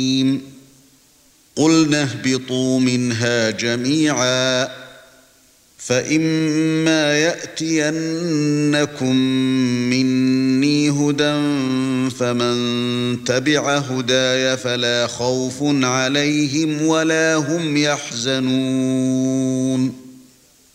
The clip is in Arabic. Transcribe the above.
قُلْنَا اهْبِطُوا مِنْهَا جَمِيعًا فَإِمَّا يَأْتِيَنَّكُم مِّنِّي هُدًى فَمَن تَبِعَ هُدَايَ فَلَا خَوْفٌ عَلَيْهِمْ وَلَا هُمْ يَحْزَنُونَ